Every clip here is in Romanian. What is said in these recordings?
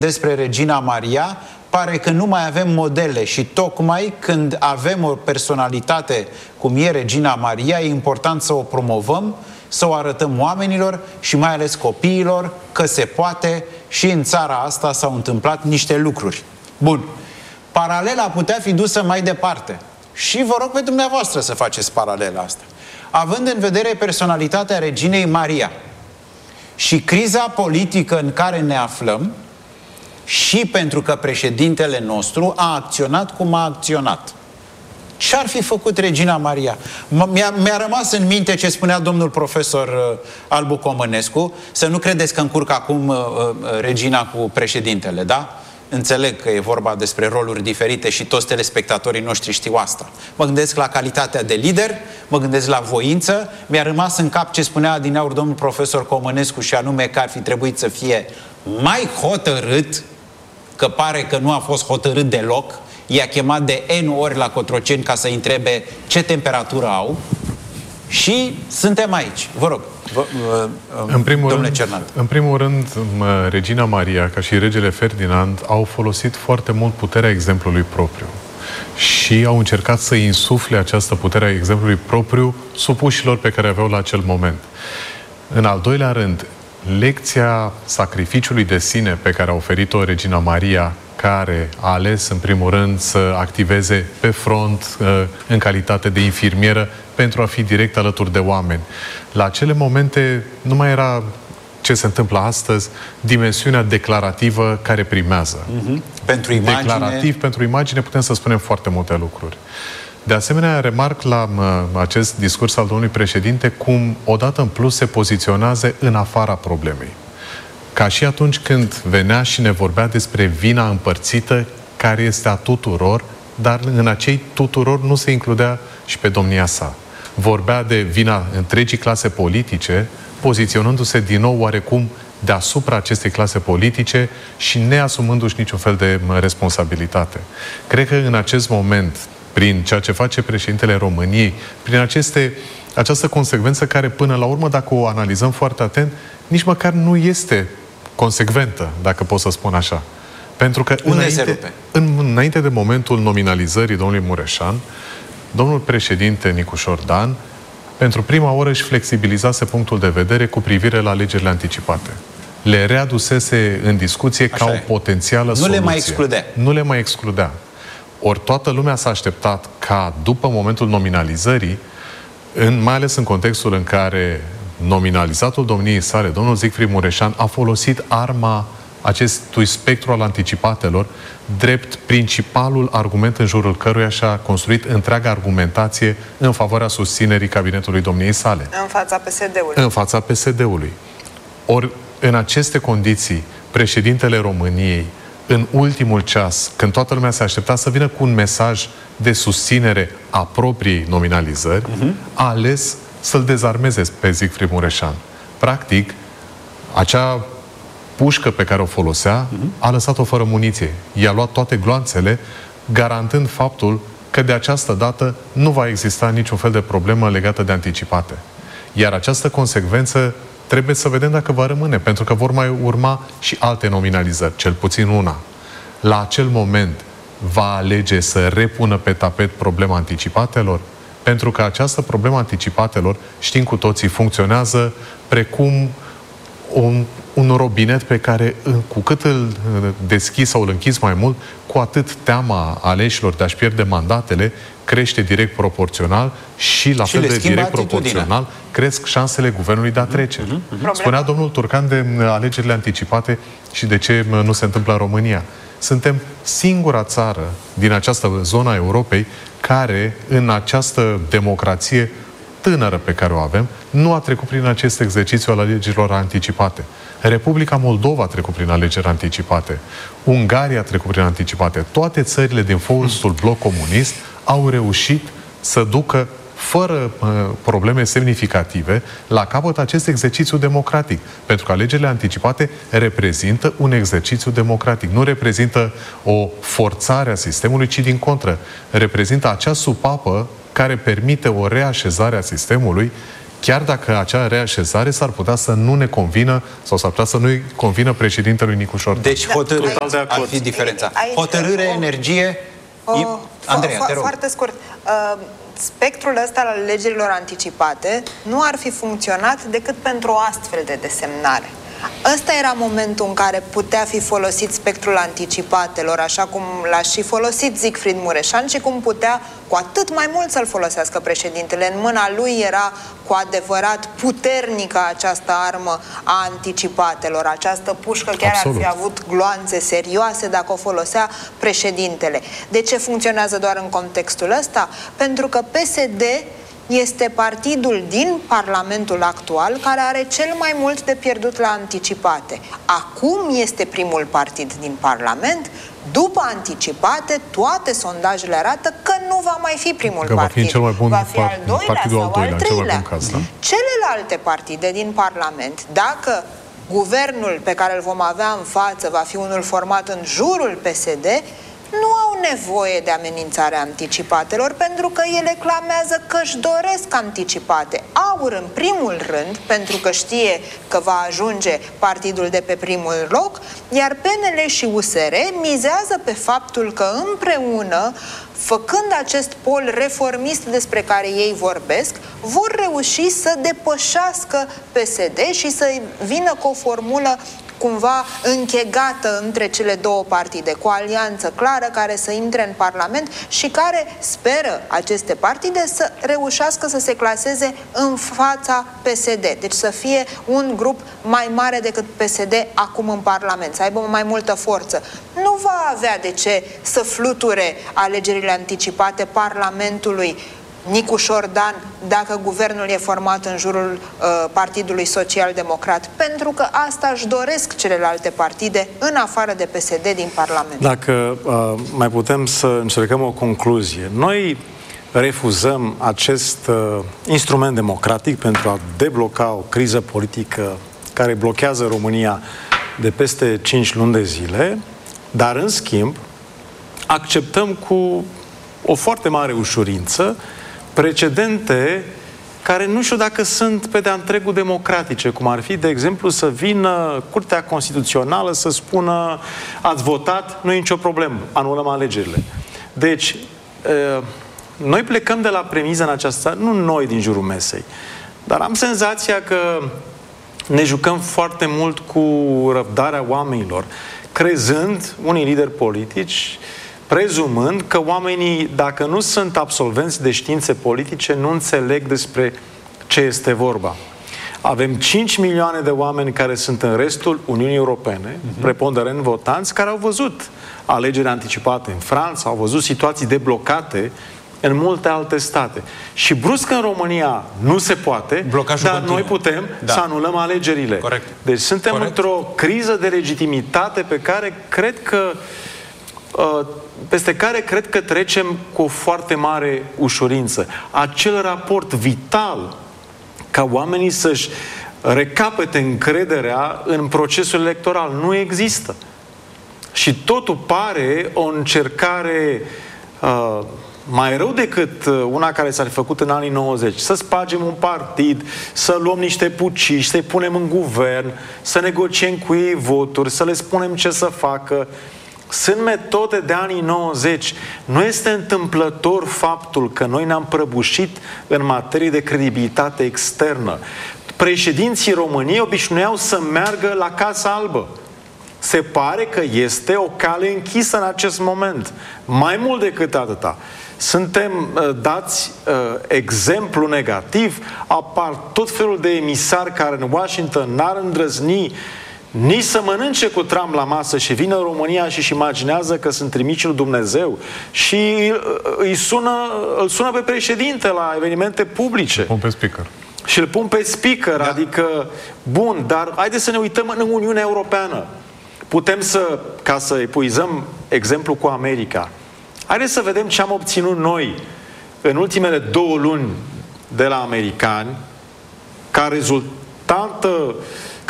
despre Regina Maria, pare că nu mai avem modele și tocmai când avem o personalitate cum e Regina Maria, e important să o promovăm, să o arătăm oamenilor și mai ales copiilor că se poate și în țara asta s-au întâmplat niște lucruri. Bun. Paralela putea fi dusă mai departe. Și vă rog pe dumneavoastră să faceți paralela asta. Având în vedere personalitatea Reginei Maria și criza politică în care ne aflăm, și pentru că președintele nostru a acționat cum a acționat. Ce-ar fi făcut Regina Maria? Mi-a rămas în minte ce spunea domnul profesor Albu Comănescu, să nu credeți că încurc acum Regina cu președintele, da? Înțeleg că e vorba despre roluri diferite și toți telespectatorii noștri știu asta. Mă gândesc la calitatea de lider, mă gândesc la voință. Mi-a rămas în cap ce spunea adineauri domnul profesor Comănescu și anume că ar fi trebuit să fie mai hotărât, că pare că nu a fost hotărât deloc. I-a chemat de N ori la Cotroceni ca să-i întrebe ce temperatură au. Și suntem aici. Vă rog, domnule Cernand. În primul rând, Regina Maria, ca și regele Ferdinand, au folosit foarte mult puterea exemplului propriu. Și au încercat să insufle această putere a exemplului propriu supușilor pe care aveau la acel moment. În al doilea rând, lecția sacrificiului de sine pe care a oferit-o Regina Maria, care a ales în primul rând să activeze pe front în calitate de infirmieră pentru a fi direct alături de oameni. La acele momente nu mai era ce se întâmplă astăzi, dimensiunea declarativă care primează. Pentru imagine... Declarativ, pentru imagine putem să spunem foarte multe lucruri. De asemenea, remarc la acest discurs al domnului președinte cum odată în plus se poziționează în afara problemei. Ca și atunci când venea și ne vorbea despre vina împărțită care este a tuturor, dar în acei tuturor nu se includea și pe domnia sa. Vorbea de vina întregii clase politice, poziționându-se din nou oarecum deasupra acestei clase politice și neasumându-și niciun fel de responsabilitate. Cred că în acest moment, prin ceea ce face președintele României, prin această consecvență care până la urmă, dacă o analizăm foarte atent, nici măcar nu este consecventă, dacă pot să spun așa. Pentru că înainte de momentul nominalizării domnului Mureșan, domnul președinte Nicușor Dan, pentru prima oară își flexibilizase punctul de vedere cu privire la alegerile anticipate. Le readusese în discuție ca o potențială soluție. Nu le mai excludea. Ori toată lumea s-a așteptat ca, după momentul nominalizării, mai ales în contextul în care nominalizatul domniei sale, domnul Siegfried Mureșan, a folosit arma acestui spectru al anticipatelor drept principalul argument în jurul căruia și-a construit întreaga argumentație în favoarea susținerii cabinetului domniei sale. În fața PSD-ului. În fața PSD-ului. Ori, în aceste condiții, președintele României, în ultimul ceas, când toată lumea se aștepta să vină cu un mesaj de susținere a propriei nominalizări, a ales să-l dezarmeze pe Siegfried Mureșan. Practic, acea pușcă pe care o folosea, a lăsat-o fără muniție. I-a luat toate gloanțele, garantând faptul că de această dată nu va exista niciun fel de problemă legată de anticipate. Iar această consecvență trebuie să vedem dacă va rămâne, pentru că vor mai urma și alte nominalizări, cel puțin una. La acel moment va alege să repună pe tapet problema anticipatelor? Pentru că această problemă anticipatelor, știm cu toții, funcționează precum un robinet pe care, cu cât îl deschizi sau îl închizi mai mult, cu atât teama aleșilor de a-și pierde mandatele crește direct proporțional și la fel de direct proporțional cresc șansele guvernului de a trece. Spunea domnul Turcan de alegerile anticipate și de ce nu se întâmplă în România. Suntem singura țară din această zonă a Europei care, în această democrație tânără pe care o avem, nu a trecut prin acest exercițiu al alegerilor anticipate. Republica Moldova a trecut prin alegeri anticipate. Ungaria a trecut prin anticipate. Toate țările din fostul bloc comunist au reușit să ducă fără probleme semnificative la capăt acest exercițiu democratic. Pentru că alegerile anticipate reprezintă un exercițiu democratic. Nu reprezintă o forțare a sistemului, ci din contră. Reprezintă acea supapă care permite o reașezare a sistemului chiar dacă acea reașezare s-ar putea să nu ne convină sau s-ar putea să nu-i convină președintelui Nicușor Dan. Deci hotărâre ar fi diferența. Hotărâre, energie... Andreea, te rog. Foarte scurt. Spectrul ăsta al alegerilor anticipate nu ar fi funcționat decât pentru o astfel de desemnare. Ăsta era momentul în care putea fi folosit spectrul anticipatelor, așa cum l-a și folosit Siegfried Mureșan și cum putea cu atât mai mult să-l folosească președintele. În mâna lui era cu adevărat puternică această armă a anticipatelor. Această pușcă chiar ar fi avut gloanțe serioase dacă o folosea președintele. De ce funcționează doar în contextul ăsta? Pentru că PSD este partidul din Parlamentul actual care are cel mai mult de pierdut la anticipate. Acum este primul partid din Parlament. După anticipate, toate sondajele arată că nu va mai fi primul partid. Va fi cel mai bun va fi al doilea sau al treilea. Celelalte partide din Parlament, dacă guvernul pe care îl vom avea în față va fi unul format în jurul PSD, nu au nevoie de amenințarea anticipatelor, pentru că ele clamează că își doresc anticipate. Aur în primul rând, pentru că știe că va ajunge partidul de pe primul loc, iar PNL și USR mizează pe faptul că împreună, făcând acest pol reformist despre care ei vorbesc, vor reuși să depășească PSD și să vină cu o formulă cumva închegată între cele două partide, cu o alianță clară care să intre în Parlament și care speră aceste partide să reușească să se claseze în fața PSD. Deci să fie un grup mai mare decât PSD acum în Parlament, să aibă mai multă forță. Nu va avea de ce să fluture alegerile anticipate Parlamentului Nicușor Dan dacă guvernul e format în jurul Partidului Social-Democrat, pentru că asta își doresc celelalte partide în afară de PSD din Parlament. Dacă mai putem să încercăm o concluzie. Noi refuzăm acest instrument democratic pentru a debloca o criză politică care blochează România de peste 5 luni de zile, dar în schimb acceptăm cu o foarte mare ușurință precedente care nu știu dacă sunt pe de-a întregul democratice, cum ar fi, de exemplu, să vină Curtea Constituțională să spună ați votat, nu e nicio problemă, anulăm alegerile. Deci, noi plecăm de la premiza în aceasta, nu noi din jurul mesei, dar am senzația că ne jucăm foarte mult cu răbdarea oamenilor, crezând, unii lideri politici, prezumând că oamenii, dacă nu sunt absolvenți de științe politice, nu înțeleg despre ce este vorba. Avem 5 milioane de oameni care sunt în restul Uniunii Europene, preponderent votanți, care au văzut alegeri anticipate în Franța, au văzut situații deblocate în multe alte state. Și brusc în România nu se poate, dar noi putem să anulăm alegerile. Corect. Deci suntem într-o criză de legitimitate pe care cred că peste care cred că trecem cu o foarte mare ușurință. Acel raport vital ca oamenii să-și recapete încrederea în procesul electoral nu există. Și totul pare o încercare mai rău decât una care s-a făcut în anii 90. Să spargem un partid, să luăm niște puciși, să-i punem în guvern, să negociem cu ei voturi, să le spunem ce să facă. Sunt metode de anii 90. Nu este întâmplător faptul că noi ne-am prăbușit în materie de credibilitate externă. Președinții României obișnuiau să meargă la Casa Albă. Se pare că este o cale închisă în acest moment. Mai mult decât atâta. Suntem dați exemplu negativ, apar tot felul de emisari care în Washington n-ar îndrăzni nici să mănânce cu tram la masă și vine în România și își imaginează că sunt trimiși lui Dumnezeu și îl sună pe președinte la evenimente publice. Pun pe speaker. Și îl pun pe speaker, da. Adică, bun, dar haideți să ne uităm în Uniunea Europeană. Putem să, ca să epuizăm exemplu cu America, haideți să vedem ce am obținut noi în ultimele 2 luni de la americani ca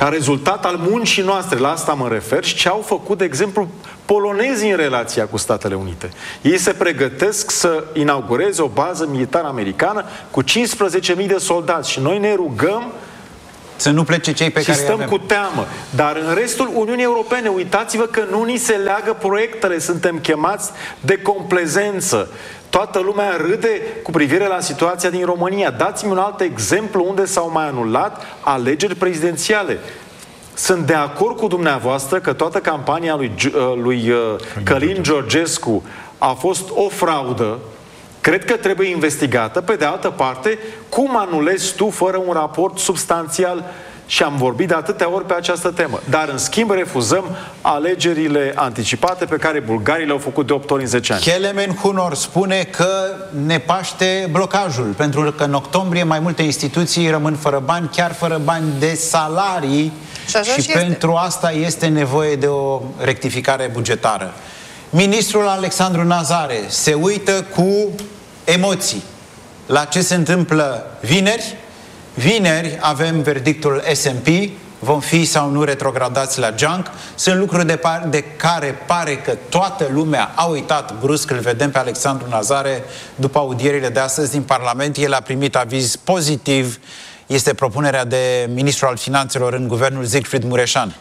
ca rezultat al muncii noastre, la asta mă refer, și ce au făcut, de exemplu, polonezii în relația cu Statele Unite. Ei se pregătesc să inaugureze o bază militară americană cu 15.000 de soldați și noi ne rugăm să nu plece cei pe care stăm avem. cu teamă. Dar în restul Uniunii Europene, uitați-vă că nu ni se leagă proiectele, suntem chemați de complezență. Toată lumea râde cu privire la situația din România. Dați-mi un alt exemplu unde s-au mai anulat alegeri prezidențiale. Sunt de acord cu dumneavoastră că toată campania lui Călin Georgescu a fost o fraudă. Cred că trebuie investigată. Pe de altă parte, cum anulezi tu fără un raport substanțial? Și am vorbit de atâtea ori pe această temă. Dar, în schimb, refuzăm alegerile anticipate pe care bulgarii le-au făcut de 8 ori în 10 ani. Kelemen Hunor spune că ne paște blocajul, pentru că în octombrie mai multe instituții rămân fără bani, chiar fără bani de salarii, și pentru asta este nevoie de o rectificare bugetară. Ministrul Alexandru Nazare se uită cu emoții la ce se întâmplă vineri. Vineri avem verdictul S&P, vom fi sau nu retrogradați la junk. Sunt lucruri de care pare că toată lumea a uitat brusc. Îl vedem pe Alexandru Nazare după audierile de astăzi din Parlament. El a primit aviz pozitiv. Este propunerea de ministru al finanțelor în guvernul Siegfried Mureșan.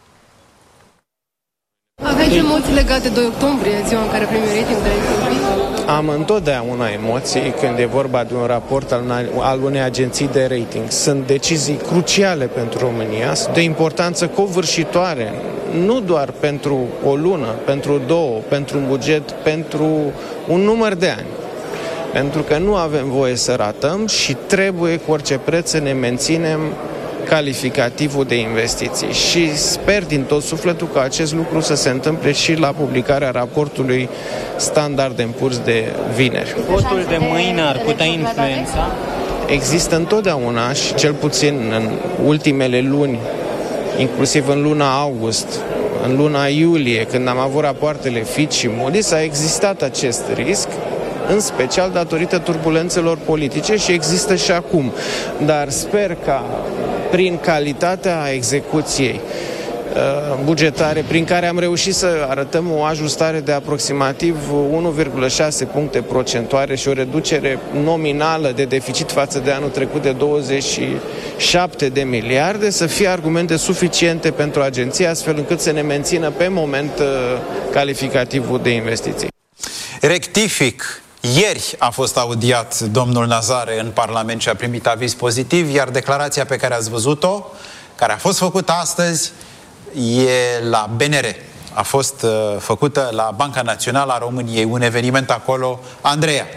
Aveți emoții legate de octombrie, ziua în care primim rating de S&P? Am întotdeauna emoții când e vorba de un raport al unei agenții de rating. Sunt decizii cruciale pentru România, de importanță covârșitoare, nu doar pentru o lună, pentru două, pentru un buget, pentru un număr de ani. Pentru că nu avem voie să ratăm și trebuie cu orice preț să ne menținem calificativul de investiții. Și sper din tot sufletul că acest lucru să se întâmple și la publicarea raportului Standard & Poor's de vineri. Votul de mâine ar putea influența? Există întotdeauna și cel puțin în ultimele luni, inclusiv în luna august, în luna iulie, când am avut rapoartele Fitch și Moody's, a existat acest risc, în special datorită turbulențelor politice, și există și acum. Dar sper ca prin calitatea execuției bugetare, prin care am reușit să arătăm o ajustare de aproximativ 1,6 puncte procentuale și o reducere nominală de deficit față de anul trecut de 27 de miliarde, să fie argumente suficiente pentru agenție, astfel încât să ne mențină pe moment calificativul de investiții. Rectific. Ieri a fost audiat domnul Nazare în Parlament și a primit aviz pozitiv, iar declarația pe care ați văzut-o, care a fost făcută astăzi, e la BNR. A fost făcută la Banca Națională a României, un eveniment acolo. Andreea,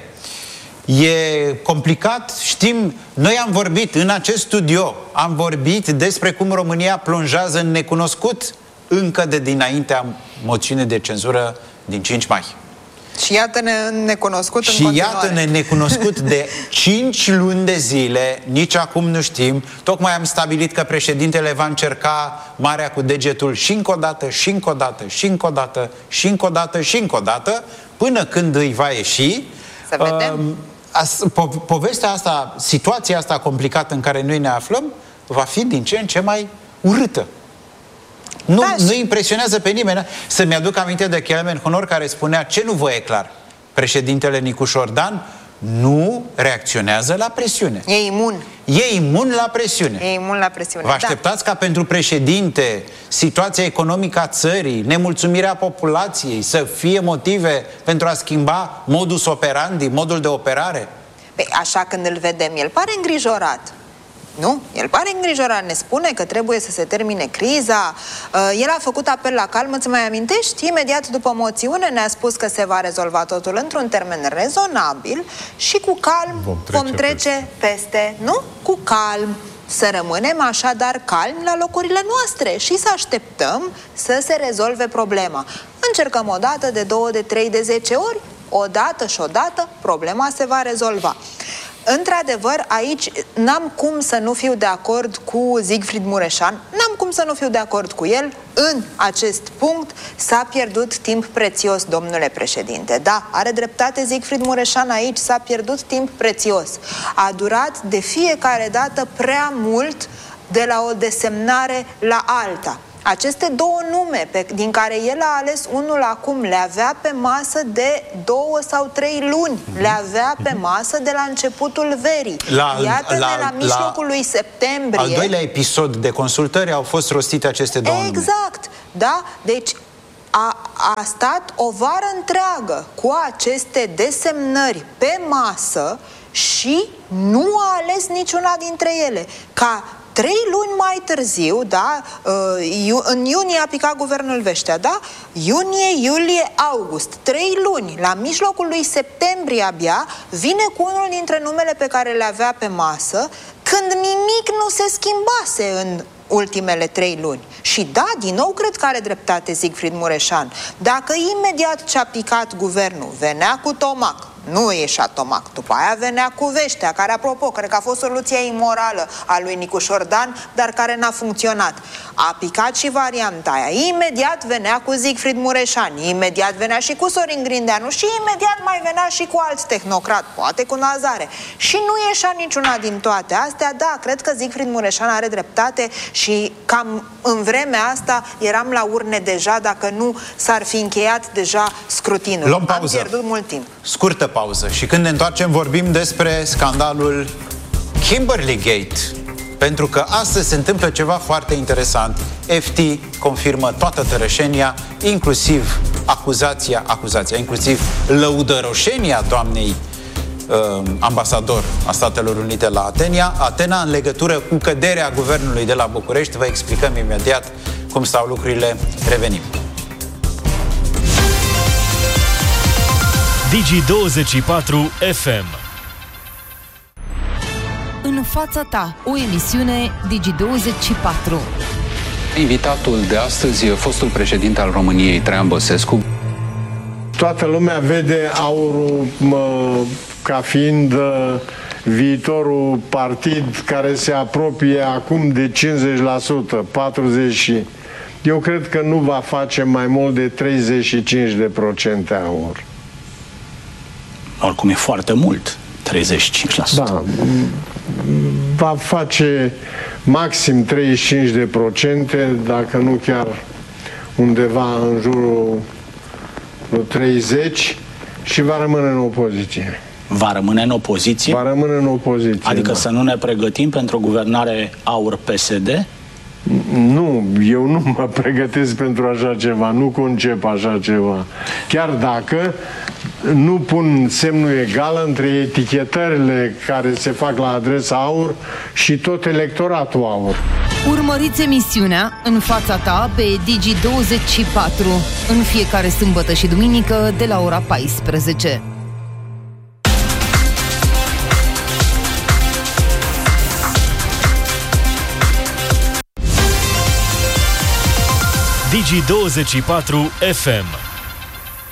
e complicat, știm, noi am vorbit în acest studio, am vorbit despre cum România plonjează în necunoscut încă de dinaintea moțiunii de cenzură din 5 mai. Și iată-ne necunoscut în și continuare. iată-ne necunoscut de 5 luni de zile, nici acum nu știm. Tocmai am stabilit că președintele va încerca marea cu degetul și încă o dată, și încă o dată, și încă o dată, și încă o dată, și încă o dată, până când îi va ieși. Să vedem. Povestea asta, situația asta complicată în care noi ne aflăm, va fi din ce în ce mai urâtă. Nu impresionează pe nimeni. Să-mi aduc aminte de Kelemen Hunor, care spunea: ce nu vă e clar? Președintele Nicu Șordan nu reacționează la presiune. E imun. E imun la presiune. E imun la presiune. Vă așteptați ca pentru președinte situația economică a țării, nemulțumirea populației, să fie motive pentru a schimba modus operandi, modul de operare? Păi, așa când îl vedem, el pare îngrijorat. Nu? El pare îngrijorat, ne spune că trebuie să se termine criza. El a făcut apel la calm, îți mai amintești? Imediat după moțiune ne-a spus că se va rezolva totul într-un termen rezonabil și cu calm vom trece peste. Nu? Cu calm. Să rămânem așadar calmi la locurile noastre și să așteptăm să se rezolve problema. Încercăm o dată, de 2, de 3, de 10 ori, odată și odată problema se va rezolva. Într-adevăr, aici n-am cum să nu fiu de acord cu Siegfried Mureșan, n-am cum să nu fiu de acord cu el. În acest punct s-a pierdut timp prețios, domnule președinte. Da, are dreptate Siegfried Mureșan, aici s-a pierdut timp prețios. A durat de fiecare dată prea mult de la o desemnare la alta. Aceste două nume din care el a ales unul acum le avea pe masă de 2 sau 3 luni. Le avea pe masă de la începutul verii. Iată-ne la mijlocul lui septembrie. Al doilea episod de consultări au fost rostite aceste două nume. Exact, da? Deci a stat o vară întreagă cu aceste desemnări pe masă și nu a ales niciuna dintre ele. Ca 3 luni mai târziu, da, în iunie a picat guvernul Vestea, da? Iunie, iulie, august, 3 luni, la mijlocul lui septembrie abia, vine cu unul dintre numele pe care le avea pe masă, când nimic nu se schimbase în ultimele 3 luni. Și da, din nou cred că are dreptate Siegfried Mureșan. Dacă imediat ce a picat guvernul venea cu Tomac, nu ieșea Tomac, după aia venea cu Vestea, care, apropo, cred că a fost soluția imorală a lui Nicu Șordan, dar care n-a funcționat. A picat și varianta aia. Imediat venea cu Siegfried Mureșan, imediat venea și cu Sorin Grindeanu și imediat mai venea și cu alți tehnocrat, poate cu Nazare. Și nu ieșea niciuna din toate astea. Da, cred că Siegfried Mureșan are dreptate și cam în vremea asta eram la urne deja, dacă nu s-ar fi încheiat deja scrutinul. Luăm pauză. Am pierdut mult timp. Scurtă pauză și când ne întoarcem vorbim despre scandalul Kimberly Gate, pentru că astăzi se întâmplă ceva foarte interesant. FT confirmă toată tărășenia, inclusiv acuzația, inclusiv lăudăroșenia doamnei ambasador a Statelor Unite la Atena în legătură cu căderea guvernului de la București. Vă explicăm imediat cum stau lucrurile. Revenim. Digi24 FM. În fața ta, o emisiune Digi24. Invitatul de astăzi e fostul președinte al României, Traian Băsescu. Toată lumea vede aurul ca fiind viitorul partid care se apropie acum de 50%, 40%. Eu cred că nu va face mai mult de 35% aur. Oricum e foarte mult, 35%. Da, va face maxim 35%, dacă nu chiar undeva în jurul 30%, și va rămâne în opoziție. Va rămâne în opoziție? Va rămâne în opoziție. Adică să nu ne pregătim pentru o guvernare aur-PSD? Nu, eu nu mă pregătesc pentru așa ceva, nu concep așa ceva. Chiar dacă nu pun semnul egal între etichetările care se fac la adresa aur și tot electoratul aur. Urmăriți emisiunea În fața ta pe Digi24 în fiecare sâmbătă și duminică de la ora 14. Digi24 FM.